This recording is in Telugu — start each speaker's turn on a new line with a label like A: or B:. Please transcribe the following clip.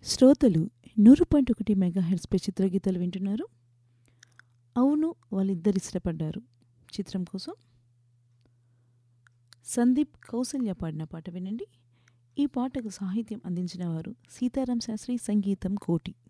A: శ్రోతలు 100.1 మెగాహెర్ట్జ్పై చిత్రగీతాలు వింటున్నారు. అవును వాళ్ళిద్దరు ఇష్టపడ్డారు చిత్రం కోసం సందీప్ కౌసల్య పాడిన పాట వినండి. ఈ పాటకు సాహిత్యం అందించిన వారు సీతారాం శాస్త్రి, సంగీతం కోటి.